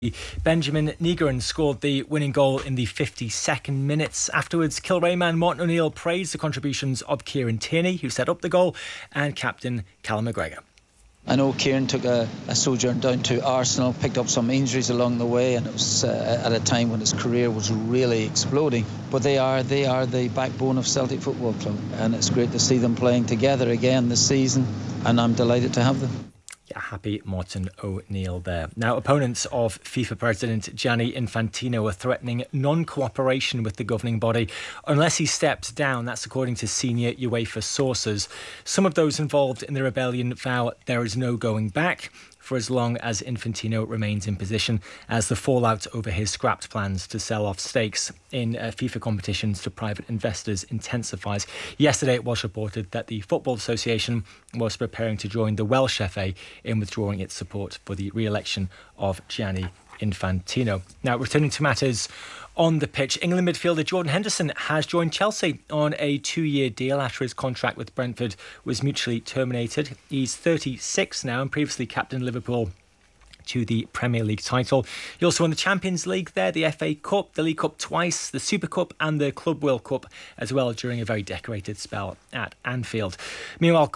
Benjamin Negron scored the winning goal in the 52nd minutes. Afterwards, Kilray man Martin O'Neill praised the contributions of Kieran Tierney, who set up the goal, and captain Callum McGregor. I know Kieran took a sojourn down to Arsenal, picked up some injuries along the way, and it was at a time when his career was really exploding. But they are the backbone of Celtic Football Club, and it's great to see them playing together again this season, and I'm delighted to have them. Happy Martin O'Neill there. Now, opponents of FIFA President Gianni Infantino are threatening non-cooperation with the governing body unless he steps down. That's according to senior UEFA sources. Some of those involved in the rebellion vow there is no going back for as long as Infantino remains in position, as the fallout over his scrapped plans to sell off stakes in FIFA competitions to private investors intensifies. Yesterday it was reported that the Football Association was preparing to join the Welsh FA in withdrawing its support for the re-election of Gianni Infantino. Now, returning to matters on the pitch, England midfielder Jordan Henderson has joined Chelsea on a 2-year deal after his contract with Brentford was mutually terminated. He's 36 now and previously captained Liverpool to the Premier League title. He also won the Champions League there, the FA Cup, the League Cup twice, the Super Cup and the Club World Cup as well during a very decorated spell at Anfield. Meanwhile,